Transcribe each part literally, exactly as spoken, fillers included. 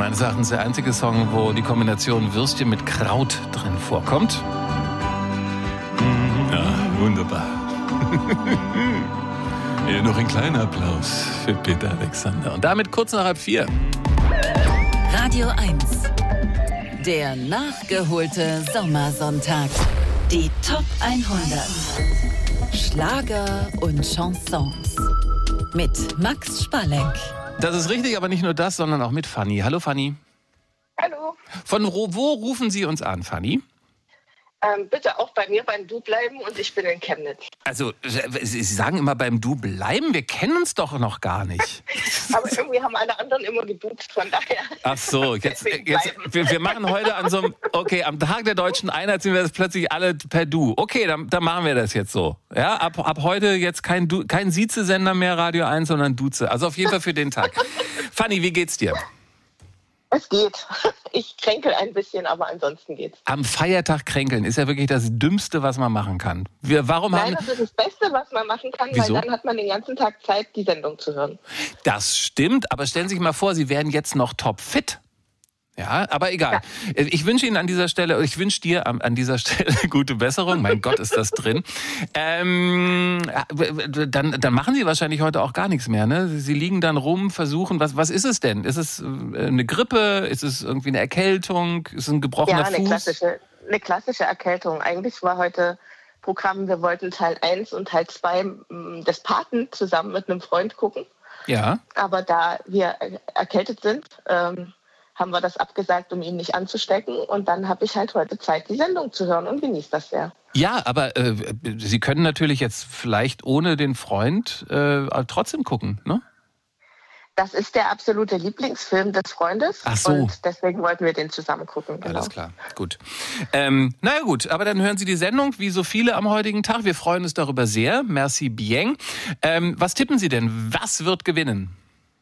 Meines Erachtens der einzige Song, wo die Kombination Würstchen mit Kraut drin vorkommt. Ja, wunderbar. Ja, noch ein kleiner Applaus für Peter Alexander. Und damit kurz nach halb vier. Radio eins. Der nachgeholte Sommersonntag. Die Top hundert. Schlager und Chansons. Mit Max Spalleck. Das ist richtig, aber nicht nur das, sondern auch mit Fanny. Hallo Fanny. Hallo. Von wo rufen Sie uns an, Fanny? Ähm, bitte auch bei mir beim Du bleiben und ich bin in Chemnitz. Also, Sie sagen immer beim Du bleiben? Wir kennen uns doch noch gar nicht. Aber irgendwie haben alle anderen immer geduzt, von daher. Ach so, jetzt, jetzt wir, wir machen heute an so einem, okay, am Tag der deutschen Einheit sind wir jetzt plötzlich alle per Du. Okay, dann, dann machen wir das jetzt so. Ja, ab, ab heute jetzt kein, du, kein Sieze-Sender mehr, Radio eins, sondern Duze. Also auf jeden Fall für den Tag. Fanny, wie geht's dir? Es geht. Ich kränkel ein bisschen, aber ansonsten geht's. Am Feiertag kränkeln ist ja wirklich das Dümmste, was man machen kann. Wir, warum Nein, haben... das ist das Beste, was man machen kann, Wieso? weil dann hat man den ganzen Tag Zeit, die Sendung zu hören. Das stimmt, aber stellen Sie sich mal vor, Sie wären jetzt noch topfit. Ja, aber egal. Ja. Ich wünsche Ihnen an dieser Stelle, ich wünsche dir an, an dieser Stelle gute Besserung. Mein Gott, ist das drin. Ähm, dann, dann machen Sie wahrscheinlich heute auch gar nichts mehr, ne? Sie liegen dann rum, versuchen, was, was ist es denn? Ist es eine Grippe? Ist es irgendwie eine Erkältung? Ist es ein gebrochener ja, eine Fuß? Klassische, eine klassische Erkältung. Eigentlich war heute Programm, wir wollten Teil eins und Teil zwei des Paten zusammen mit einem Freund gucken. Ja. Aber da wir erkältet sind, ähm, haben wir das abgesagt, um ihn nicht anzustecken. Und dann habe ich halt heute Zeit, die Sendung zu hören und genieße das sehr. Ja, aber äh, Sie können natürlich jetzt vielleicht ohne den Freund äh, trotzdem gucken, ne? Das ist der absolute Lieblingsfilm des Freundes. Ach so. Und deswegen wollten wir den zusammen gucken. Genau. Alles klar, gut. Ähm, naja gut, aber dann hören Sie die Sendung, wie so viele am heutigen Tag. Wir freuen uns darüber sehr. Merci bien. Ähm, was tippen Sie denn? Was wird gewinnen?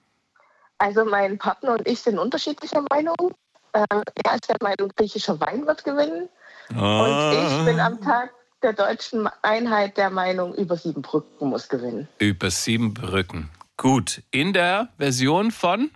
Also mein Partner und ich sind unterschiedlicher Meinung. Äh, er ist der Meinung, griechischer Wein wird gewinnen. Ah. Und ich bin am Tag der deutschen Einheit der Meinung, über sieben Brücken muss gewinnen. Über sieben Brücken. Gut. In der Version von?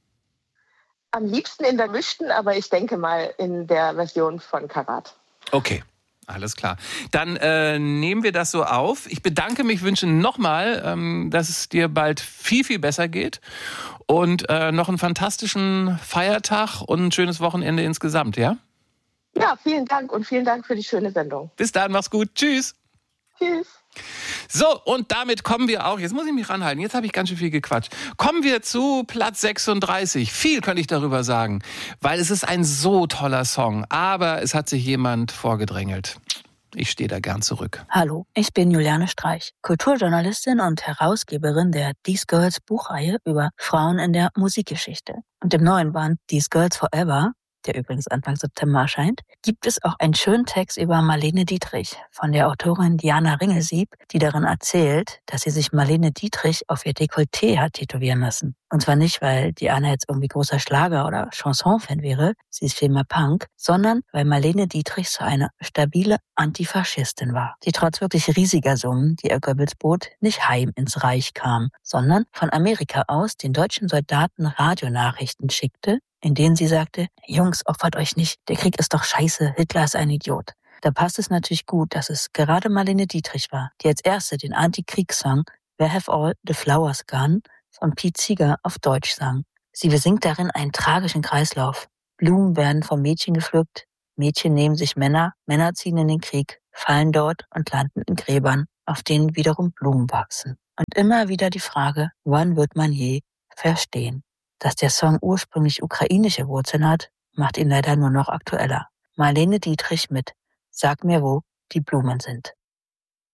Am liebsten in der mischten, aber ich denke mal in der Version von Karat. Okay. Alles klar. Dann äh, nehmen wir das so auf. Ich bedanke mich, wünsche nochmal, ähm, dass es dir bald viel, viel besser geht. Und äh, noch einen fantastischen Feiertag und ein schönes Wochenende insgesamt, ja? Ja, vielen Dank und vielen Dank für die schöne Sendung. Bis dann, mach's gut. Tschüss. Tschüss. So, und damit kommen wir auch, jetzt muss ich mich ranhalten, jetzt habe ich ganz schön viel gequatscht. Kommen wir zu Platz sechsunddreißig. Viel könnte ich darüber sagen, weil es ist ein so toller Song, aber es hat sich jemand vorgedrängelt. Ich stehe da gern zurück. Hallo, ich bin Juliane Streich, Kulturjournalistin und Herausgeberin der These Girls Buchreihe über Frauen in der Musikgeschichte. Und im neuen Band These Girls Forever, der übrigens Anfang September erscheint, gibt es auch einen schönen Text über Marlene Dietrich von der Autorin Diana Ringelsieb, die darin erzählt, dass sie sich Marlene Dietrich auf ihr Dekolleté hat tätowieren lassen. Und zwar nicht, weil Diana jetzt irgendwie großer Schlager- oder Chanson-Fan wäre, sie ist vielmehr Punk, sondern weil Marlene Dietrich so eine stabile Antifaschistin war, die trotz wirklich riesiger Summen, die ihr Goebbels bot, nicht heim ins Reich kam, sondern von Amerika aus den deutschen Soldaten Radionachrichten schickte, in denen sie sagte, Jungs, opfert euch nicht, der Krieg ist doch scheiße, Hitler ist ein Idiot. Da passt es natürlich gut, dass es gerade Marlene Dietrich war, die als erste den Anti-Kriegssong Where Have All the Flowers Gone von Pete Seeger auf Deutsch sang. Sie besingt darin einen tragischen Kreislauf. Blumen werden vom Mädchen gepflückt, Mädchen nehmen sich Männer, Männer ziehen in den Krieg, fallen dort und landen in Gräbern, auf denen wiederum Blumen wachsen. Und immer wieder die Frage, wann wird man je verstehen? Dass der Song ursprünglich ukrainische Wurzeln hat, macht ihn leider nur noch aktueller. Marlene Dietrich mit Sag mir, wo die Blumen sind.